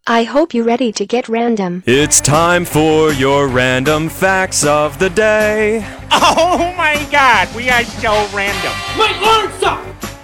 I hope you're ready to get random. It's time for your random facts of the day. Oh my God, we are so random. My alarm stop!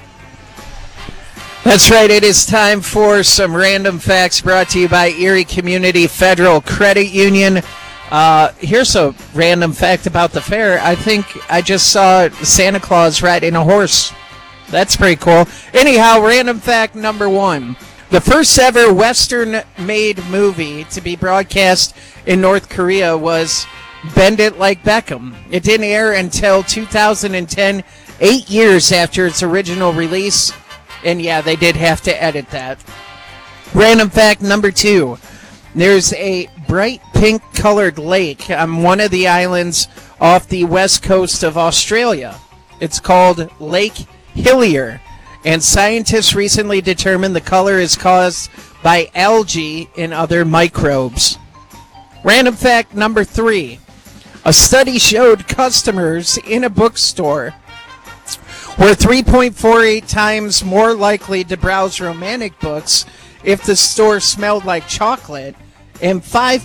That's right, it is time for some random facts brought to you by Erie Community Federal Credit Union. Here's a random fact about the fair. I think I just saw Santa Claus riding a horse. That's pretty cool. Anyhow, random fact number one. The first ever Western-made movie to be broadcast in North Korea was Bend It Like Beckham. It didn't air until 2010, 8 years after its original release. And yeah, they did have to edit that. Random fact number two. There's a bright pink-colored lake on one of the islands off the west coast of Australia. It's called Lake Hillier. And scientists recently determined the color is caused by algae and other microbes. Random fact number three. A study showed customers in a bookstore were 3.48 times more likely to browse romantic books if the store smelled like chocolate, and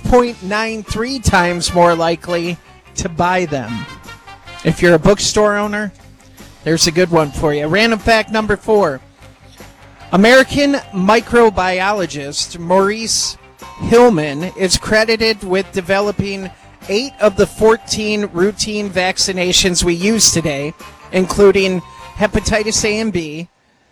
5.93 times more likely to buy them. If you're a bookstore owner, there's a good one for you. Random fact number four. American microbiologist Maurice Hillman is credited with developing 8 of the 14 routine vaccinations we use today, including hepatitis A and B,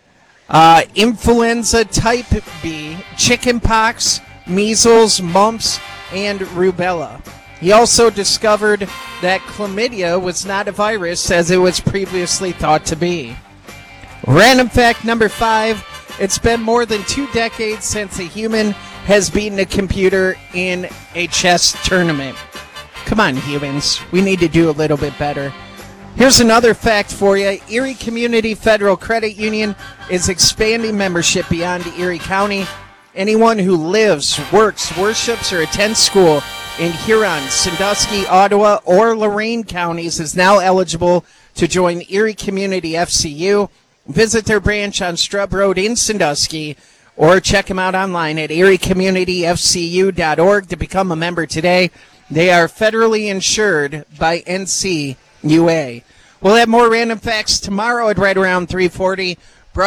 influenza type B, chickenpox, measles, mumps, and rubella. He also discovered that chlamydia was not a virus as it was previously thought to be. Random fact number five. It's been more than 2 decades since a human has beaten a computer in a chess tournament. Come on, humans. We need to do a little bit better. Here's another fact for you. Erie Community Federal Credit Union is expanding membership beyond Erie County. Anyone who lives, works, worships, or attends school in Huron, Sandusky, Ottawa, or Lorain counties is now eligible to join Erie Community FCU. Visit their branch on Strub Road in Sandusky or check them out online at eriecommunityfcu.org to become a member today. They are federally insured by NCUA. We'll have more random facts tomorrow at right around 3:40.